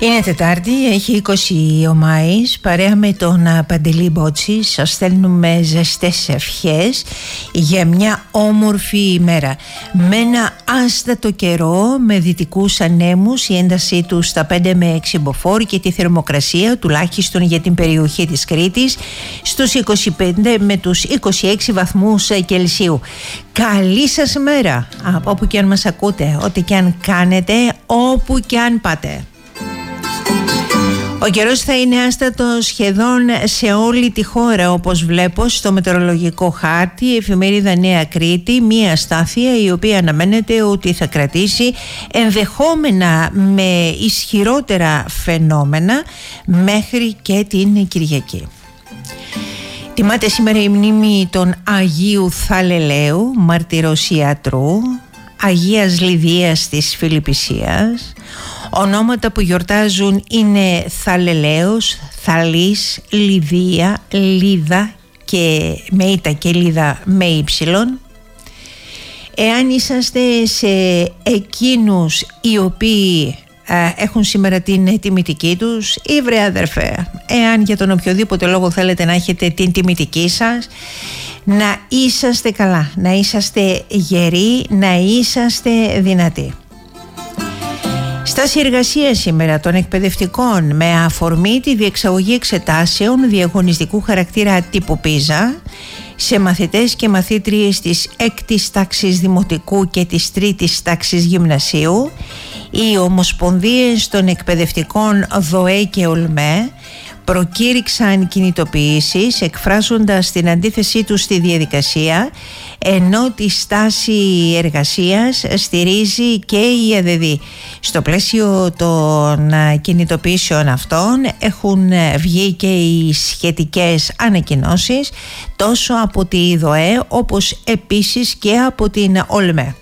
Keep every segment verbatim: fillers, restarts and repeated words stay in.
Είναι Τετάρτη, έχει είκοσι ο Μάης, παρέα με τον Παντελή Μπότση σας στέλνουμε ζεστές ευχές για μια όμορφη ημέρα με ένα άστατο καιρό, με δυτικούς ανέμους, η έντασή του στα πέντε με έξι μποφόρ και τη θερμοκρασία τουλάχιστον για την περιοχή της Κρήτης στους είκοσι πέντε με τους είκοσι έξι βαθμούς Κελσίου. Καλή σας μέρα από όπου και αν μας ακούτε, ό,τι και αν κάνετε, όπου και αν πάτε. Ο καιρός θα είναι άστατος σχεδόν σε όλη τη χώρα, όπως βλέπω στο μετεωρολογικό χάρτη. Η εφημερίδα Νέα Κρήτη, μία αστάθεια η οποία αναμένεται ότι θα κρατήσει ενδεχόμενα με ισχυρότερα φαινόμενα μέχρι και την Κυριακή. Τιμάται σήμερα η μνήμη των Αγίου Θαλελαίου, μαρτυρός ιατρού, Αγίας Λιδίας της Φιλιππισίας. Ονόματα που γιορτάζουν είναι Θαλελαίος, Θαλής, Λιδία, Λίδα και με ήτα και Λίδα με ύψιλον. Εάν είσαστε σε εκείνους οι οποίοι α, έχουν σήμερα την τιμητική τους, ή βρε αδερφέ, εάν για τον οποιοδήποτε λόγο θέλετε να έχετε την τιμητική σας, να είσαστε καλά, να είσαστε γεροί, να είσαστε δυνατοί. Στάση εργασίας σήμερα των εκπαιδευτικών με αφορμή τη διεξαγωγή εξετάσεων διαγωνιστικού χαρακτήρα τύπου πίζα σε μαθητές και μαθήτριες της έκτης τάξης δημοτικού και της τρίτης τάξης γυμνασίου, οι ομοσπονδίες των εκπαιδευτικών ΔΟΕ και ΟΛΜΕ προκήρυξαν κινητοποιήσεις εκφράζοντας την αντίθεσή τους στη διαδικασία, ενώ τη στάση εργασίας στηρίζει και η ΑΔΔ. Στο πλαίσιο των κινητοποιήσεων αυτών έχουν βγει και οι σχετικές ανακοινώσεις τόσο από τη ΔΟΕ όπως επίσης και από την ΟΛΜΕ.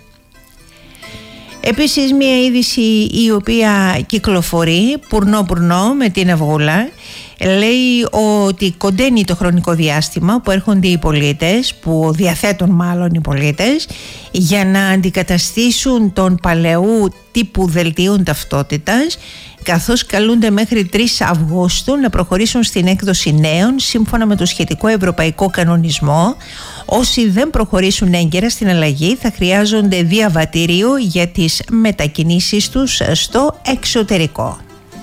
Επίσης μια είδηση η οποία κυκλοφορεί πουρνό πουρνό με την αυγούλα λέει ότι κοντένει το χρονικό διάστημα που έρχονται οι πολίτες, που διαθέτουν μάλλον οι πολίτες, για να αντικαταστήσουν τον παλαιού τύπου δελτίων ταυτότητας, καθώς καλούνται μέχρι τρεις Αυγούστου να προχωρήσουν στην έκδοση νέων σύμφωνα με το σχετικό ευρωπαϊκό κανονισμό. Όσοι δεν προχωρήσουν έγκαιρα στην αλλαγή θα χρειάζονται διαβατήριο για τις μετακινήσεις τους στο εξωτερικό.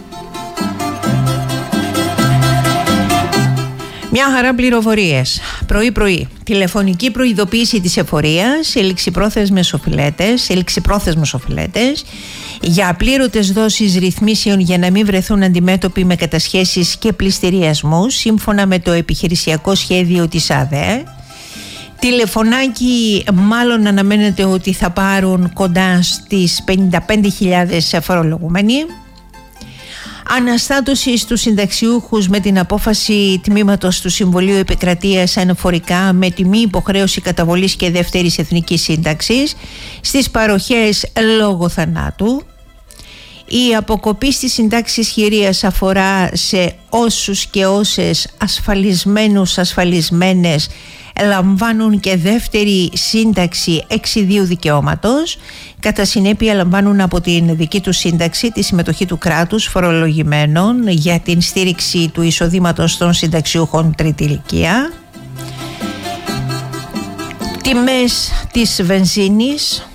Μια χαρά πληροφορίες. Πρωί-πρωί. Τηλεφωνική προειδοποίηση της εφορίας σε ληξιπρόθεσμες οφειλέτες, σε ληξιπρόθεσμους οφειλέτες για απλήρωτες δόσεις ρυθμίσεων για να μην βρεθούν αντιμέτωποι με κατασχέσεις και πληστηριασμούς σύμφωνα με το επιχειρησιακό σχέδιο της ΑΔΕ. Τηλεφωνάκι μάλλον αναμένεται ότι θα πάρουν κοντά στις πενήντα πέντε χιλιάδες φορολογούμενοι. Αναστάτωση στους συνταξιούχους με την απόφαση τμήματος του Συμβουλίου Επικρατείας αναφορικά με τη μη υποχρέωση καταβολής και δεύτερης εθνικής σύνταξης στις παροχές λόγω θανάτου. Η αποκοπή στις συντάξεις χειρίας αφορά σε όσους και όσες ασφαλισμένους ασφαλισμένες λαμβάνουν και δεύτερη σύνταξη εξιδίου δικαιώματος. Κατά συνέπεια λαμβάνουν από την δική του σύνταξη τη συμμετοχή του κράτους φορολογημένων για την στήριξη του εισοδήματος των συνταξιούχων τρίτη ηλικία. Τιμές της βενζίνης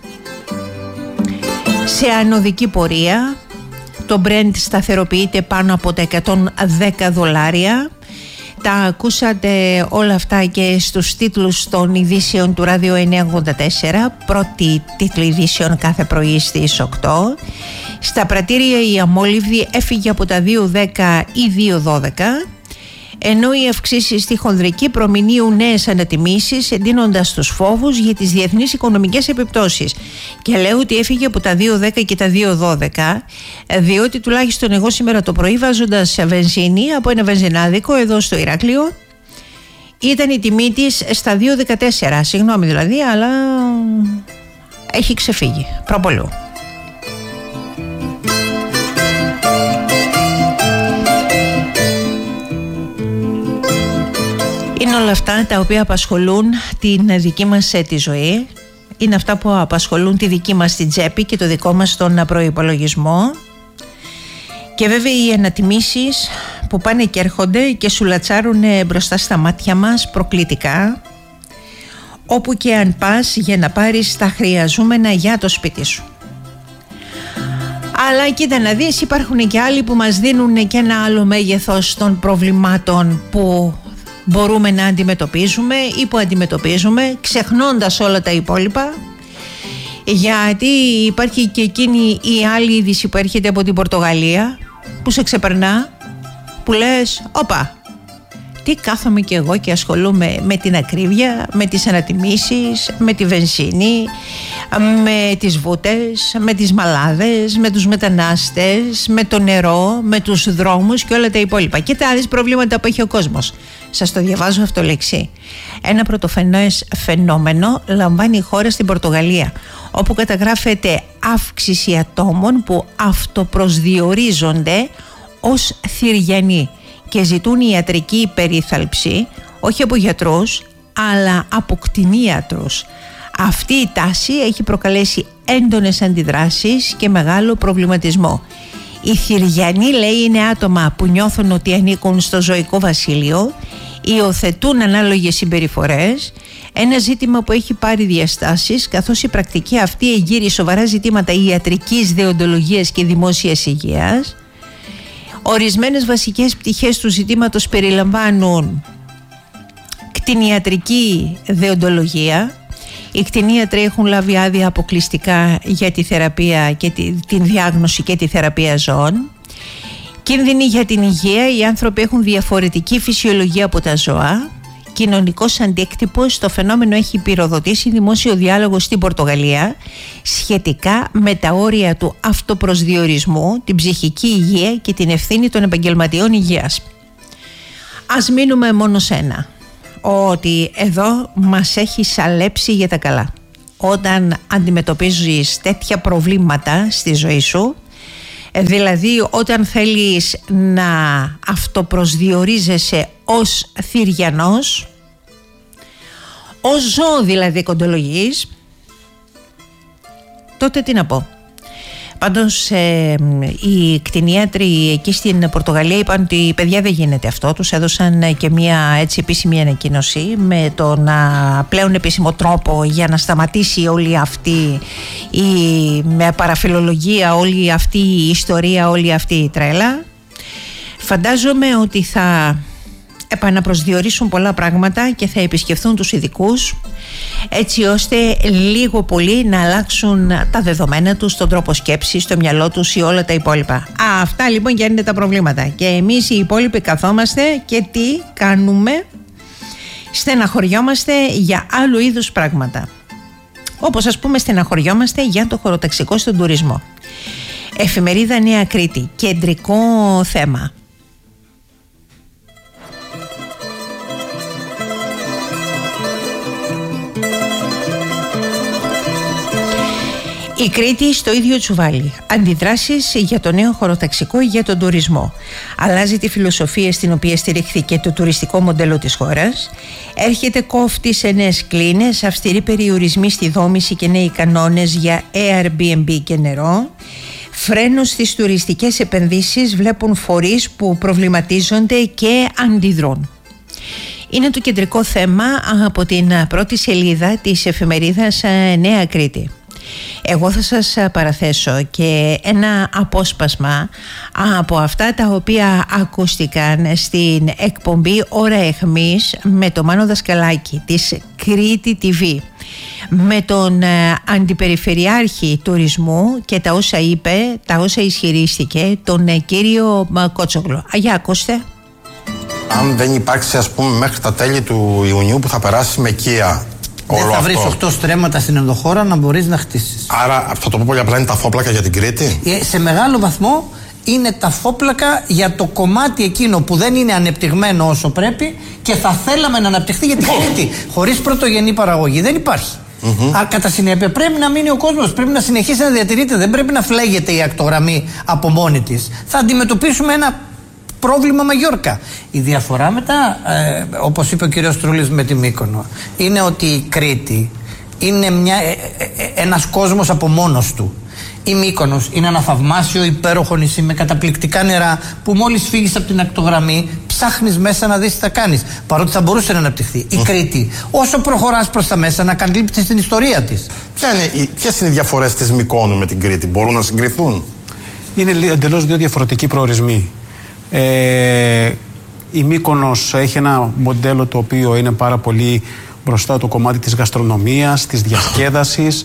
σε ανωδική πορεία. Το Brent σταθεροποιείται πάνω από τα εκατόν δέκα δολάρια. Τα ακούσατε όλα αυτά και στους τίτλους των ειδήσεων του Ράδιο εννιακόσια ογδόντα τέσσερα, πρώτη τίτλη ειδήσεων κάθε πρωί στις οκτώ. Στα πρατήρια η αμόλυβδη έφυγε από τα δύο δέκα ή δύο δώδεκα, ενώ οι αυξήσεις στη χονδρική προμηνύουν νέες ανατιμήσεις, εντείνοντας τους φόβους για τις διεθνείς οικονομικές επιπτώσεις. Και λέω ότι έφυγε από τα δύο δέκα και τα δύο δώδεκα, διότι τουλάχιστον εγώ σήμερα το πρωί, βάζοντας βενζίνη από ένα βενζινάδικο εδώ στο Ηράκλειο, ήταν η τιμή της στα δύο δεκατέσσερα, συγγνώμη δηλαδή, αλλά έχει ξεφύγει προπολού. Είναι όλα αυτά τα οποία απασχολούν την δική μας τη ζωή. Είναι αυτά που απασχολούν τη δική μας την τσέπη και το δικό μας τον προϋπολογισμό. Και βέβαια οι ανατιμήσεις που πάνε και έρχονται και σου λατσάρουν μπροστά στα μάτια μας προκλητικά, όπου και αν πας για να πάρεις τα χρειαζόμενα για το σπίτι σου. Αλλά κοίτα να δεις, υπάρχουν και άλλοι που μας δίνουν και ένα άλλο μέγεθος των προβλημάτων που μπορούμε να αντιμετωπίζουμε ή που αντιμετωπίζουμε, ξεχνώντας όλα τα υπόλοιπα, γιατί υπάρχει και εκείνη η άλλη είδηση που έρχεται από την Πορτογαλία που σε ξεπερνά, που λες όπα, τι κάθομαι και εγώ και ασχολούμαι με την ακρίβεια, με τις ανατιμήσεις, με τη βενζίνη, με τις βούτες, με τις μαλάδες, με τους μετανάστες, με το νερό, με τους δρόμους και όλα τα υπόλοιπα και τα άλλες προβλήματα που έχει ο κόσμος. Σας το διαβάζω αυτό λέξη. Ένα πρωτοφανές φαινόμενο λαμβάνει η χώρα στην Πορτογαλία, όπου καταγράφεται αύξηση ατόμων που αυτοπροσδιορίζονται ως θηριανοί και ζητούν ιατρική περίθαλψη, όχι από γιατρούς αλλά από κτηνίατρους. Αυτή η τάση έχει προκαλέσει έντονες αντιδράσεις και μεγάλο προβληματισμό. Οι θηριανοί, λέει, είναι άτομα που νιώθουν ότι ανήκουν στο ζωικό βασίλειο, υιοθετούν ανάλογες συμπεριφορές, ένα ζήτημα που έχει πάρει διαστάσεις, καθώς η πρακτική αυτή εγείρει σοβαρά ζητήματα ιατρικής δεοντολογίας και δημόσιας υγείας. Ορισμένες βασικές πτυχές του ζητήματος περιλαμβάνουν κτηνιατρική δεοντολογία. Οι κτηνίατροι έχουν λάβει άδεια αποκλειστικά για τη θεραπεία και τη, την διάγνωση και τη θεραπεία ζώων. Κίνδυνοι για την υγεία. Οι άνθρωποι έχουν διαφορετική φυσιολογία από τα ζώα. Κοινωνικός αντίκτυπος. Το φαινόμενο έχει πυροδοτήσει δημόσιο διάλογο στην Πορτογαλία σχετικά με τα όρια του αυτοπροσδιορισμού, την ψυχική υγεία και την ευθύνη των επαγγελματιών υγείας. Ας μείνουμε μόνο σε ένα, ότι εδώ μας έχει σαλέψει για τα καλά. Όταν αντιμετωπίζεις τέτοια προβλήματα στη ζωή σου, δηλαδή όταν θέλεις να αυτοπροσδιορίζεσαι ως θηριανός, ως ζώο δηλαδή κοντολογείς, τότε τι να πω. Πάντως ε, οι κτηνίατροι εκεί στην Πορτογαλία είπαν ότι παιδιά δεν γίνεται αυτό. Τους έδωσαν και μια έτσι επίσημη ανακοίνωση με τον α, πλέον επίσημο τρόπο για να σταματήσει όλη αυτή η με παραφιλολογία, όλη αυτή η ιστορία, όλη αυτή η τρέλα. Φαντάζομαι ότι θα επαναπροσδιορίσουν πολλά πράγματα και θα επισκεφθούν τους ειδικούς, έτσι ώστε λίγο πολύ να αλλάξουν τα δεδομένα τους, τον τρόπο σκέψης, το μυαλό τους ή όλα τα υπόλοιπα. Α, αυτά λοιπόν και είναι τα προβλήματα. Και εμείς οι υπόλοιποι καθόμαστε και τι κάνουμε? Στεναχωριόμαστε για άλλου είδους πράγματα. Όπως ας πούμε στεναχωριόμαστε για το χωροταξικό στον τουρισμό. Εφημερίδα Νέα Κρήτη, κεντρικό θέμα. Η Κρήτη στο ίδιο τσουβάλι. Αντιδράσεις για το νέο χωροταξικό για τον τουρισμό. Αλλάζει τη φιλοσοφία στην οποία στηρίχθηκε το τουριστικό μοντέλο της χώρας. Έρχεται κόφτη σε νέες κλίνες, αυστηροί περιορισμοί στη δόμηση και νέοι κανόνες για Airbnb και νερό. Φρένο στις τουριστικές επενδύσεις βλέπουν φορείς που προβληματίζονται και αντιδρούν. Είναι το κεντρικό θέμα από την πρώτη σελίδα της εφημερίδας Νέα Κρήτη. Εγώ θα σας παραθέσω και ένα απόσπασμα από αυτά τα οποία ακούστηκαν στην εκπομπή Ώρα Αιχμής με τον Μάνο Δασκαλάκη της Κρήτη τι βι, με τον Αντιπεριφερειάρχη Τουρισμού και τα όσα είπε, τα όσα ισχυρίστηκε τον κύριο Κότσογλο. Για ακούστε. Αν δεν υπάρξει, ας πούμε, μέχρι τα τέλη του Ιουνίου που θα περάσει με οικία, δεν θα βρεις οκτώ στρέμματα στην ενδοχώρα να μπορείς να χτίσεις. Άρα, θα το πω πολύ απλά, είναι τα φόπλακα για την Κρήτη. Ε, σε μεγάλο βαθμό είναι τα φόπλακα για το κομμάτι εκείνο που δεν είναι ανεπτυγμένο όσο πρέπει και θα θέλαμε να αναπτυχθεί για την Κρήτη. Χωρίς πρωτογενή παραγωγή δεν υπάρχει. Mm-hmm. Α, κατά συνέπεια πρέπει να μείνει ο κόσμος, πρέπει να συνεχίσει να διατηρείται, δεν πρέπει να φλέγεται η ακτογραμμή από μόνη της. Θα αντιμετωπίσουμε ένα πρόβλημα Μαγιόρκα. Η διαφορά μετά, ε, όπως είπε ο κύριος Τρούλης με τη Μύκονο, είναι ότι η Κρήτη είναι μια, ε, ε, ένας κόσμος από μόνος του. Η Μύκονος είναι ένα θαυμάσιο υπέροχο νησί με καταπληκτικά νερά που μόλις φύγεις από την ακτογραμμή ψάχνεις μέσα να δεις τι θα κάνεις, παρότι θα μπορούσε να αναπτυχθεί. Η Κρήτη, όσο προχωράς προς τα μέσα, να καλύπτεις την ιστορία της. Ποιες είναι οι διαφορές της Μυκόνου με την Κρήτη, μπορούν να συγκριθούν? Είναι εντελώς δύο διαφορετικοί προορισμοί. Ε, η Μύκονος έχει ένα μοντέλο το οποίο είναι πάρα πολύ μπροστά το κομμάτι της γαστρονομίας, της διασκέδασης,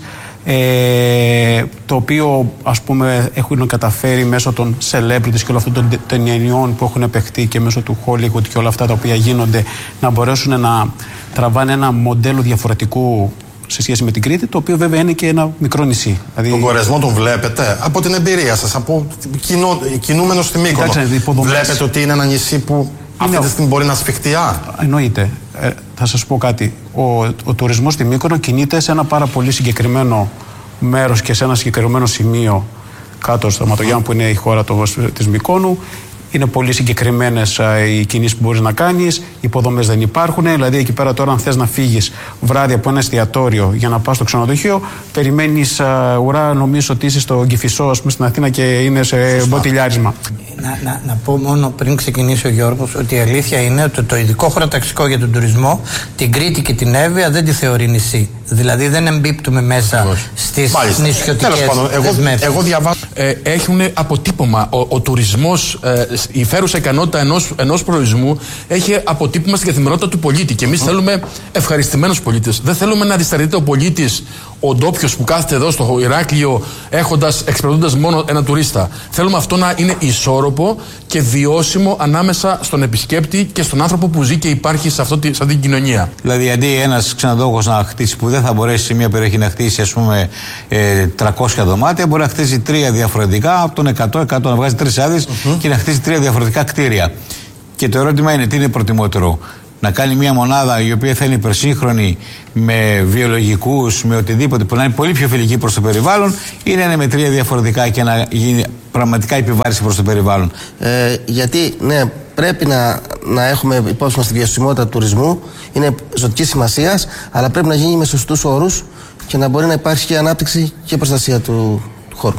ε, το οποίο ας πούμε έχουν καταφέρει μέσω των celebrities και όλων αυτών των ταινιών που έχουν επεχτεί και μέσω του Hollywood και όλα αυτά τα οποία γίνονται να μπορέσουν να τραβάνε ένα μοντέλο διαφορετικού σε σχέση με την Κρήτη, το οποίο βέβαια είναι και ένα μικρό νησί. Δηλαδή... Τον κορεσμό τον βλέπετε από την εμπειρία σας, από κοινό, κινούμενο στη Μύκονο. Βλέπετε ότι είναι ένα νησί που αυτή τη στιγμή μπορεί να σφιχτιά? Εννοείται. Ε, θα σας πω κάτι. Ο, ο τουρισμός στη Μύκονο κινείται σε ένα πάρα πολύ συγκεκριμένο μέρος και σε ένα συγκεκριμένο σημείο κάτω στο Ματογιάν, που είναι η χώρα της Μυκόνου. Είναι πολύ συγκεκριμένες οι κινήσεις που μπορείς να κάνεις, οι υποδομές δεν υπάρχουν. Δηλαδή, εκεί πέρα τώρα, αν θες να φύγεις βράδυ από ένα εστιατόριο για να πας στο ξενοδοχείο, περιμένεις α, ουρά, νομίζω ότι είσαι στο Κηφισό, ας πούμε, στην Αθήνα και είναι σε μποτιλιάρισμα. Να, να, να πω μόνο πριν ξεκινήσει ο Γιώργος ότι η αλήθεια είναι ότι το ειδικό χωροταξικό για τον τουρισμό, την Κρήτη και την Εύβοια δεν τη θεωρεί νησί. Δηλαδή δεν εμπίπτουμε μέσα στις νησιωτικές δεσμεύσεις. Εγώ διαβάζω. Ε, έχουν αποτύπωμα. Ο, ο τουρισμός, ε, η φέρουσα ικανότητα ενός, ενός προορισμού έχει αποτύπωμα στην καθημερινότητα του πολίτη. Και εμείς mm. θέλουμε ευχαριστημένους πολίτες. Δεν θέλουμε να δυστερείται ο πολίτης, ο ντόπιος που κάθεται εδώ στο Ηράκλειο, έχοντας, εξυπηρετώντας μόνο ένα τουρίστα. Θέλουμε αυτό να είναι ισόρροπο και βιώσιμο ανάμεσα στον επισκέπτη και στον άνθρωπο που ζει και υπάρχει σε, αυτό, σε αυτή την κοινωνία. Δηλαδή, αντί ένας ξενοδόχος να χτίσει, που δεν θα μπορέσει σε μια περιοχή να χτίσει, ας πούμε, ε, τριακόσια δωμάτια, μπορεί να χτίσει τρία διαφορετικά, από τον εκατό, εκατό να βγάζει τρεις άδειες mm-hmm. και να χτίσει τρία διαφορετικά κτίρια. Και το ερώτημα είναι, τι είναι προτιμότερο? Να κάνει μια μονάδα η οποία θα είναι υπερσύγχρονη, με βιολογικούς, με οτιδήποτε, που να είναι πολύ πιο φιλική προς το περιβάλλον, ή να είναι με τρία διαφορετικά και να γίνει πραγματικά επιβάρηση προς το περιβάλλον? Ε, γιατί, ναι, πρέπει να, να έχουμε υπόψη μας τη βιωσιμότητα του τουρισμού, είναι ζωτική σημασίας, αλλά πρέπει να γίνει με σωστούς όρους και να μπορεί να υπάρχει και ανάπτυξη και προστασία του, του χώρου.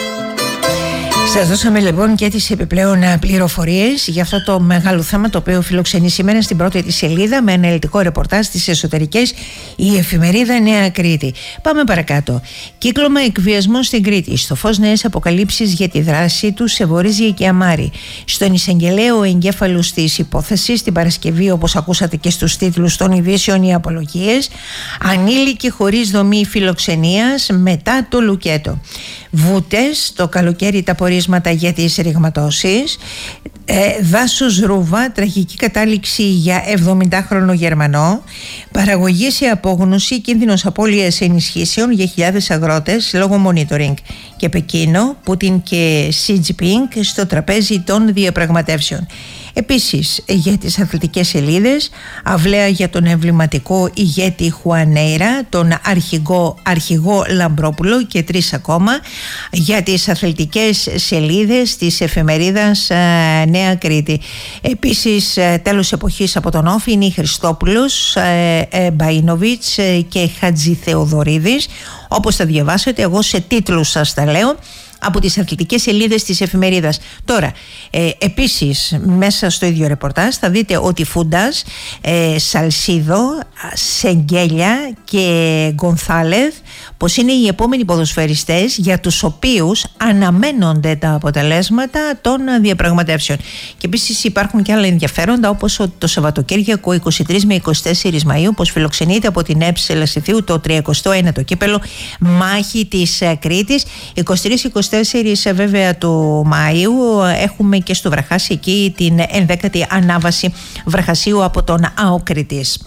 Σας δώσαμε λοιπόν και τις επιπλέον πληροφορίες για αυτό το μεγάλο θέμα, το οποίο φιλοξενεί σήμερα στην πρώτη της σελίδα με αναλυτικό ρεπορτάζ στις εσωτερικές η εφημερίδα Νέα Κρήτη. Πάμε παρακάτω. Κύκλωμα εκβιασμών στην Κρήτη. Στο φως νέες αποκαλύψεις για τη δράση του σε Βορίζια και Αμάρη. Στον εισαγγελέα ο εγκέφαλος της υπόθεσης την Παρασκευή, όπως ακούσατε και στους τίτλους των ειδήσεων, οι απολογίες. Ανήλικοι χωρίς δομή φιλοξενίας μετά το λουκέτο. Βούτες το καλοκαίρι, τα πορίσματα για τις ρηγματώσεις. ε, Δάσος Ρούβα, τραγική κατάληξη για εβδομηντάχρονο Γερμανό. Παραγωγή σε απόγνωση, κίνδυνος απώλειας ενισχύσεων για χιλιάδες αγρότες λόγω monitoring. Και Πεκίνο, Πούτιν και Σι Τζινπίνγκ στο τραπέζι των διαπραγματεύσεων. Επίσης για τις αθλητικές σελίδες, αυλαία για τον εμβληματικό ηγέτη Χουανέιρα, τον αρχηγό, αρχηγό Λαμπρόπουλο και τρεις ακόμα. Για τις αθλητικές σελίδες της εφημερίδας ε, Νέα Κρήτη. Επίσης ε, τέλος εποχής από τον Όφη είναι η Χριστόπουλος, ε, ε, Μπαϊνοβίτς ε, και Χατζηθεοδωρίδης. Όπως θα διαβάσετε, εγώ σε τίτλους σας τα λέω, από τις αθλητικές σελίδες της εφημερίδας. Τώρα, ε, επίσης, μέσα στο ίδιο ρεπορτάζ θα δείτε ότι Φούντας, ε, Σαλσίδο, Σεγγέλια και Γκονθάλεθ, πως είναι οι επόμενοι ποδοσφαιριστές για τους οποίους αναμένονται τα αποτελέσματα των διαπραγματεύσεων. Και επίσης υπάρχουν και άλλα ενδιαφέροντα, όπως το Σαββατοκύριακο είκοσι τρεις με είκοσι τέσσερις Μαΐου, πως φιλοξενείται από την ΕΠΣ Λασιθίου το τριακοστό ένατο κύπελο Μάχη της Κρήτης. είκοσι τρεις είκοσι τέσσερις βέβαια του Μαΐου έχουμε και στο Βραχάσι εκεί την ενδέκατη ανάβαση βραχασίου από τον ΑΟ Κρήτης.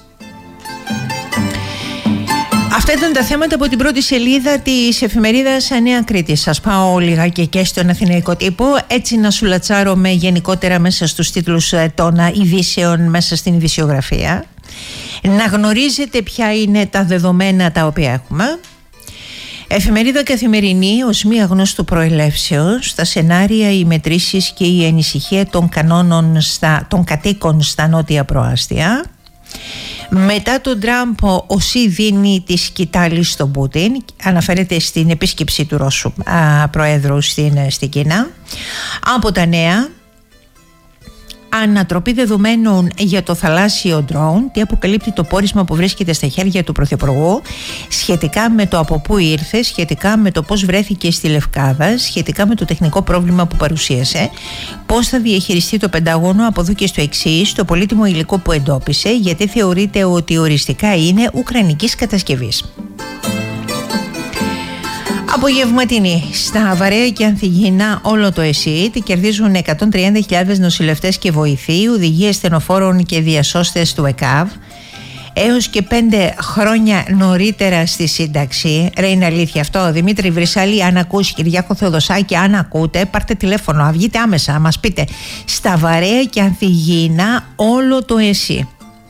Αυτά ήταν τα θέματα από την πρώτη σελίδα της εφημερίδας Νέα Κρήτη. Σας πάω λιγάκι και στον αθηναϊκό τύπο, έτσι να σουλατσάρω γενικότερα μέσα στους τίτλους των ειδήσεων, μέσα στην ειδησιογραφία. Να γνωρίζετε ποια είναι τα δεδομένα τα οποία έχουμε. Εφημερίδα Καθημερινή ως μη αγνώστου προελεύσεως, τα σενάρια, οι μετρήσεις και η ανησυχία των, κανόνων στα, των κατοίκων στα νότια προάστια. Μετά τον Τραμπ, ο Σι δίνει τη σκητάλη στον Πούτιν. Αναφέρεται στην επίσκεψη του Ρώσου α, Προέδρου στην, στην Κίνα. Από τα νέα, ανατροπή δεδομένων για το θαλάσσιο ντρόουν, τι αποκαλύπτει το πόρισμα που βρίσκεται στα χέρια του Πρωθυπουργού σχετικά με το από πού ήρθε, σχετικά με το πώς βρέθηκε στη Λευκάδα, σχετικά με το τεχνικό πρόβλημα που παρουσίασε, πώς θα διαχειριστεί το Πεντάγωνο από εδώ και στο εξής το πολύτιμο υλικό που εντόπισε, γιατί θεωρείται ότι οριστικά είναι ουκρανικής κατασκευής. Απογευματινή. Στα βαρέα και ανθυγιεινά όλο το ΕΣΥΤ κερδίζουν εκατόν τριάντα χιλιάδες νοσηλευτές και βοηθοί, οδηγίες στενοφόρων και διασώστες του ΕΚΑΒ. Έως και πέντε χρόνια νωρίτερα στη σύνταξη. Ρε, είναι αλήθεια αυτό? Δημήτρη Βρυσάλη, αν ακούσει, Κυριάκο Θεοδοσάκη, αν ακούτε, πάρτε τηλέφωνο, βγείτε άμεσα, μας πείτε. Στα βαρέα και ανθυγιεινά όλο το ΕΣΥ.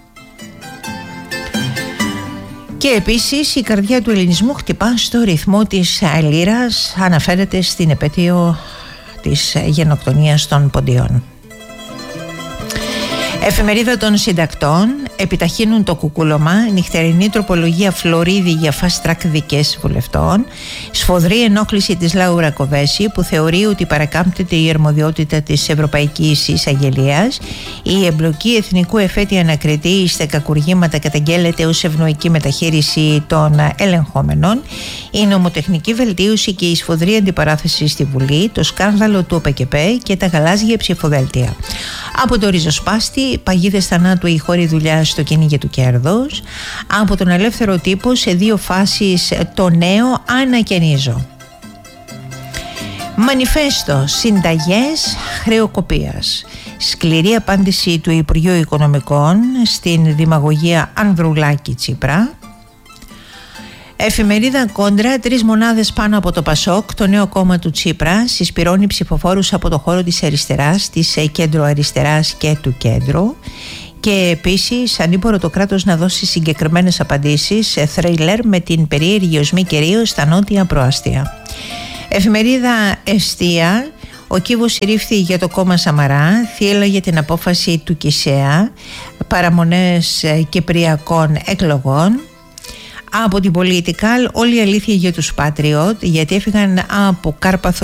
Και επίσης η καρδιά του ελληνισμού χτυπά στο ρυθμό της λύρας, αναφέρεται στην επέτειο της γενοκτονίας των Ποντιών. Εφημερίδα των συντακτών, επιταχύνουν το κουκούλωμα, νυχτερινή τροπολογία Φλωρίδη για fast track δικές βουλευτών, σφοδρή ενόχληση της Λάουρα Κοβέση που θεωρεί ότι παρακάμπτεται η αρμοδιότητα της Ευρωπαϊκής Εισαγγελίας, η εμπλοκή εθνικού εφέτη ανακριτή στα κακουργήματα καταγγέλλεται ως ευνοϊκή μεταχείριση των ελεγχόμενων, η νομοτεχνική βελτίωση και η σφοδρή αντιπαράθεση στη Βουλή, το σκάνδαλο του ΟΠΕΚΕΠΕ και τα γαλάζια ψηφοδέλτια. Από το ριζοσπάστη, παγίδες θανάτου ή χώρη δουλειά στο κυνήγι του κέρδους. Από τον ελεύθερο τύπο, σε δύο φάσεις το νέο ανακαινίζω. Μανιφέστο, συνταγές χρεοκοπίας. Σκληρή απάντηση του Υπουργείου Οικονομικών στην δημαγωγία Ανδρουλάκη Τσίπρα. Εφημερίδα Κόντρα, τρεις μονάδες πάνω από το Πασόκ, το νέο κόμμα του Τσίπρα, συσπηρώνει ψηφοφόρους από το χώρο της αριστεράς, της κέντρο-αριστεράς και του κέντρου. Και επίσης ανήμπορο το κράτος να δώσει συγκεκριμένες απαντήσεις σε θρίλερ με την περίεργη οσμή κυρίως στα νότια προάστια. Εφημερίδα Εστία, ο κύβος συρρήφθη για το κόμμα Σαμαρά, θύελλα για την απόφαση του Κισέα, παραμονές κυπριακών εκλογών. Από την Πολιτικάλ, όλη η αλήθεια για τους Patriot, γιατί έφυγαν από Κάρπαθο